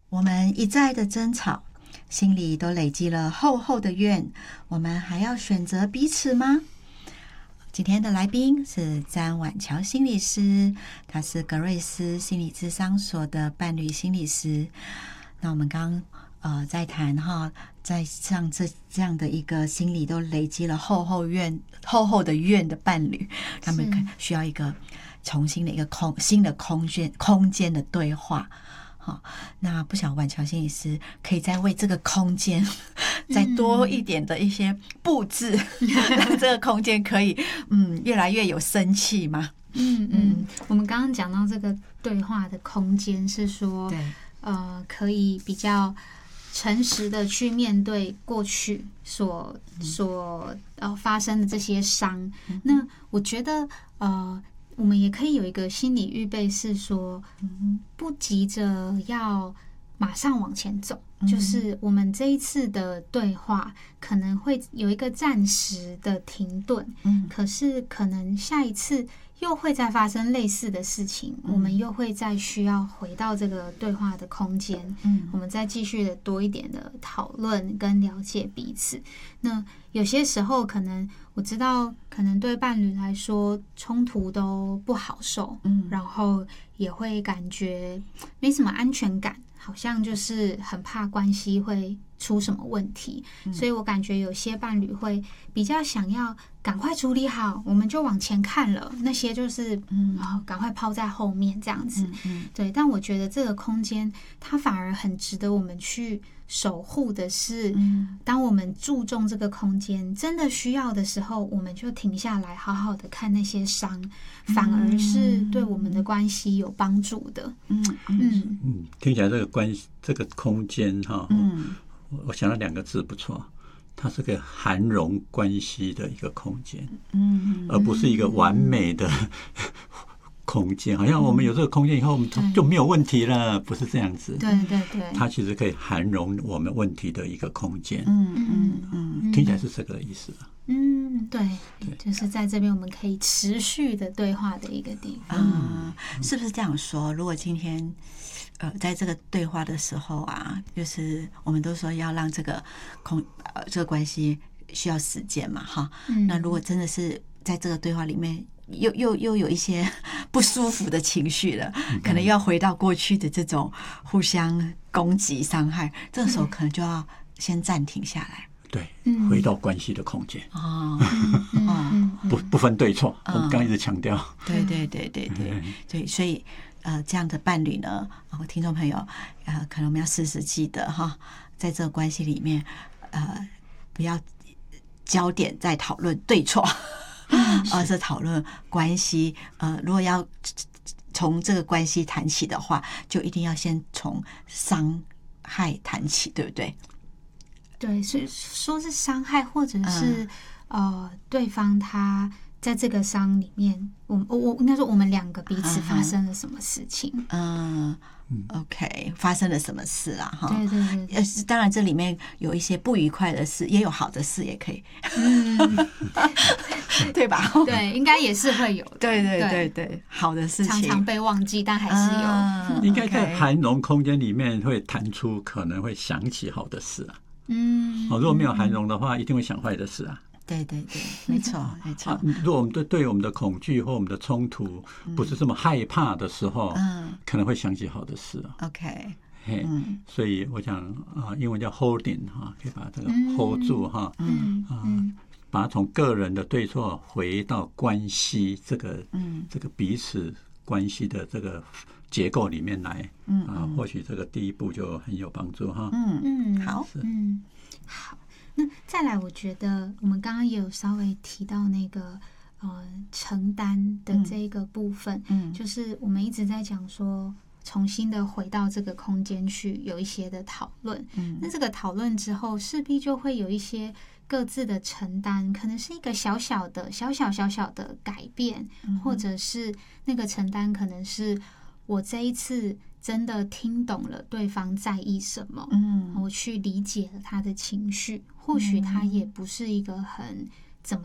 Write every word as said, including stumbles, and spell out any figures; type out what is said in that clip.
我们一再的争吵，心里都累积了厚厚的怨，我们还要选择彼此吗？今天的来宾是詹婉乔心理师，他是格瑞斯心理咨商所的伴侣心理师。那我们刚呃在谈哈，在像这这样的一个心里都累积了厚厚怨厚厚的怨的伴侣，他们需要一个重新的一个空新的空间空间的对话。好，那不晓得婉乔心理师可以再为这个空间再多一点的一些布置，让这个空间可以嗯越来越有生气吗？ 嗯嗯，我们刚刚讲到这个对话的空间是说，对，呃，可以比较诚实的去面对过去所所呃发生的这些伤。嗯、那我觉得呃。我们也可以有一个心理预备，是说，不急着要马上往前走，嗯、就是我们这一次的对话可能会有一个暂时的停顿，嗯，可是可能下一次又会再发生类似的事情，嗯、我们又会再需要回到这个对话的空间，嗯，我们再继续的多一点的讨论跟了解彼此。那有些时候可能我知道，可能对伴侣来说冲突都不好受，嗯，然后也会感觉没什么安全感，好像就是很怕关系会出什么问题，嗯、所以我感觉有些伴侣会比较想要赶快处理好，我们就往前看了，那些就是嗯，哦，赶快抛在后面这样子，嗯嗯、对。但我觉得这个空间它反而很值得我们去守护的是，嗯、当我们注重这个空间，真的需要的时候，我们就停下来，好好的看那些伤，反而是对我们的关系有帮助的。 嗯嗯嗯，听起来这个关系，这个空间哈，嗯，我想到两个字不错，它是个涵容关系的一个空间，嗯，而不是一个完美的空间，好像我们有这个空间以后，我们就没有问题了，不是这样子。 对对对， 它其实可以涵容我们问题的一个空间。 嗯嗯嗯， 听起来是这个意思吧？ 嗯，对，就是在这边我们可以持续的对话的一个地方。 嗯，是不是这样说？如果今天呃在这个对话的时候啊，就是我们都说要让这个空呃这个关系需要时间嘛，哈。嗯、那如果真的是在这个对话里面。又又又有一些不舒服的情绪了，可能要回到过去的这种互相攻击、伤害，这个时候可能就要先暂停下来。 对，回到关系的空间哦， 不不分对错，我们刚一直强调。 对对对对对对，所以呃，这样的伴侣呢，听众朋友，呃，可能我们要时时记得哈，在这个关系里面，呃，不要焦点在讨论对错。而是讨论关系，呃，如果要从这个关系谈起的话，就一定要先从伤害谈起，对不对？ 对，所以说是伤害，或者是、嗯、呃，对方他在这个伤里面，我我我应该说我们两个彼此发生了什么事情？ 嗯。OK， 发生了什么事啊？哈， 对对对， 呃，当然这里面有一些不愉快的事，也有好的事，也可以，嗯，对吧？ 对，应该也是会有的。 对对对对，好的事情常常被忘记，但还是有。 啊、 应该在涵容空间里面会弹出，可能会想起好的事啊。嗯，哦，如果没有涵容的话，一定会想坏的事啊。 对对对，没错没错、啊。 如果我们对对我们的恐惧或我们的冲突不是这么害怕的时候，嗯，可能会想起好的事啊。 OK， 嘿，嗯、所以我讲啊，英文叫 holding 哈，可以把这个 hold 住哈，嗯啊，嗯、把它从个人的对错回到关系这个，嗯，这个彼此关系的这个结构里面来，嗯啊，或许这个第一步就很有帮助哈。 嗯嗯，好， 嗯好。那再来，我觉得我们刚刚也有稍微提到那个呃承担的这一个部分，嗯，就是我们一直在讲说，重新的回到这个空间去有一些的讨论，嗯，那这个讨论之后，势必就会有一些各自的承担，可能是一个小小的、小小小小的改变，嗯、或者是那个承担可能是我这一次真的听懂了对方在意什么，嗯，我去理解了他的情绪，或许他也不是一个很